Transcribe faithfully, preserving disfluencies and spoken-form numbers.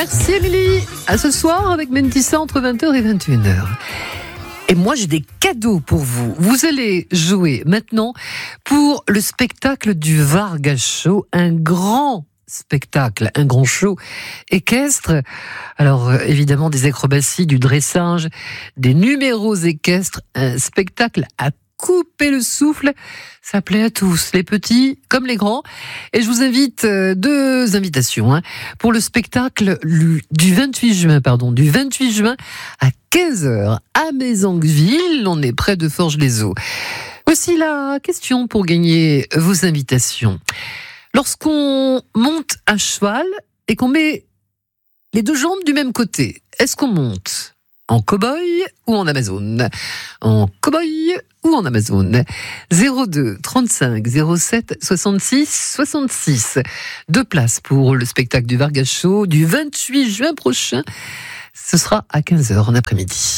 Merci Émilie. À ce soir avec Mentissa entre vingt heures et vingt et une heures. Et moi, j'ai des cadeaux pour vous. Vous allez jouer maintenant pour le spectacle du Vargas Show, un grand spectacle, un grand show équestre. Alors, euh, évidemment, des acrobaties, du dressage, des numéros équestres, un spectacle à couper le souffle. Ça plaît à tous, les petits comme les grands. Et je vous invite, euh, deux invitations, hein, pour le spectacle du vingt-huit juin, pardon, du vingt-huit juin à quinze heures à Mézenqueville. On est près de Forges-les-Eaux. Voici la question pour gagner vos invitations. Lorsqu'on monte à cheval et qu'on met les deux jambes du même côté, est-ce qu'on monte en cow-boy ou en amazone? En cow-boy ou en amazone? zéro deux trente-cinq zéro sept soixante-six soixante-six. Deux places pour le spectacle du Vargas Show du vingt-huit juin prochain. Ce sera à quinze heures en après-midi.